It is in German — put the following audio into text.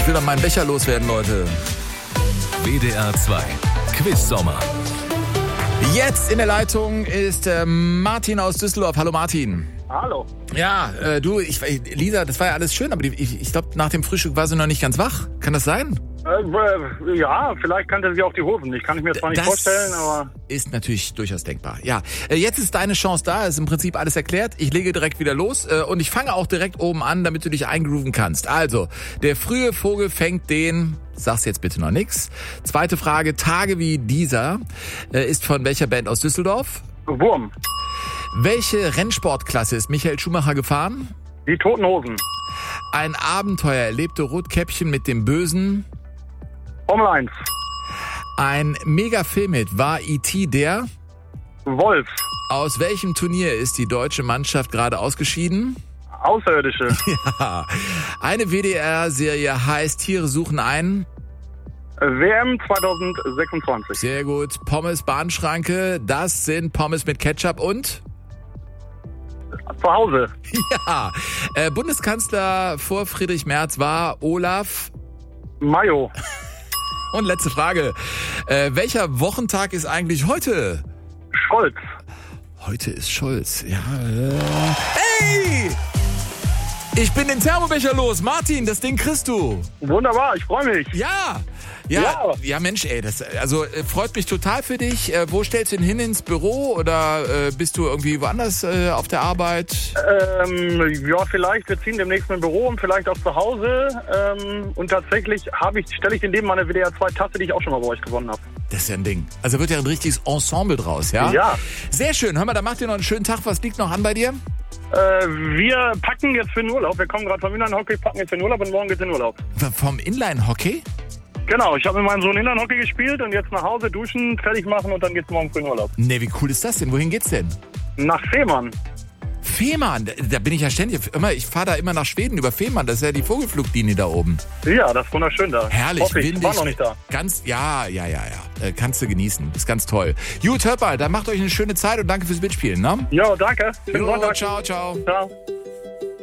will noch meinen Becher loswerden, Leute. WDR 2 Quiz-Sommer. Jetzt in der Leitung ist Martin aus Düsseldorf. Hallo Martin. Hallo. Ja, Lisa, das war ja alles schön, aber ich glaube, nach dem Frühstück war sie noch nicht ganz wach. Kann das sein? Ja, vielleicht kannte sie auch die Hosen nicht. Kann ich mir zwar nicht vorstellen, aber... Ist natürlich durchaus denkbar. Ja, jetzt ist deine Chance da. Ist im Prinzip alles erklärt. Ich lege direkt wieder los und ich fange auch direkt oben an, damit du dich eingrooven kannst. Also, der frühe Vogel fängt den... Sag's jetzt bitte noch nix. Zweite Frage, Tage wie dieser ist von welcher Band aus Düsseldorf? Wurm. Welche Rennsportklasse ist Michael Schumacher gefahren? Die Toten Hosen. Ein Abenteuer erlebte Rotkäppchen mit dem Bösen. Formel 1. Ein Mega-Filmhit war E.T. der? Wolf. Aus welchem Turnier ist die deutsche Mannschaft gerade ausgeschieden? Außerirdische. Ja. Eine WDR-Serie heißt Tiere suchen einen. WM 2026. Sehr gut. Pommes Bahnschranke, das sind Pommes mit Ketchup und? Zu Hause. Ja. Bundeskanzler vor Friedrich Merz war Olaf Mayo. Und letzte Frage. Welcher Wochentag ist eigentlich heute? Scholz. Heute ist Scholz. Ja. Hey! Ich bin den Thermobecher los. Martin, das Ding kriegst du. Wunderbar, ich freue mich. Ja, Mensch, ey, das freut mich total für dich. Wo stellst du ihn hin, ins Büro oder bist du irgendwie woanders auf der Arbeit? Ja, vielleicht. Wir ziehen demnächst ein Büro und vielleicht auch zu Hause. Und tatsächlich stelle ich den neben meiner WDR 2 Tasse, die ich auch schon mal bei euch gewonnen habe. Das ist ja ein Ding. Also wird ja ein richtiges Ensemble draus, ja? Ja. Sehr schön. Hör mal, da macht ihr noch einen schönen Tag. Was liegt noch an bei dir? Wir packen jetzt für den Urlaub. Wir kommen gerade vom Inline-Hockey, packen jetzt für den Urlaub und morgen geht's in den Urlaub. Vom Inline-Hockey? Genau, ich habe mit meinem Sohn Inline-Hockey gespielt und jetzt nach Hause duschen, fertig machen und dann geht's morgen für den Urlaub. Ne, wie cool ist das denn? Wohin geht's denn? Nach Fehmarn. Fehmarn, da bin ich ja ständig. Ich fahre da immer nach Schweden über Fehmarn. Das ist ja die Vogelfluglinie da oben. Ja, das ist wunderschön da. Herrlich, windig. Ich war noch nicht da. Ja. Kannst du genießen. Ist ganz toll. Gut, hört mal, dann macht euch eine schöne Zeit und danke fürs Mitspielen, ne? Ja, danke. Jo, ciao. Ciao.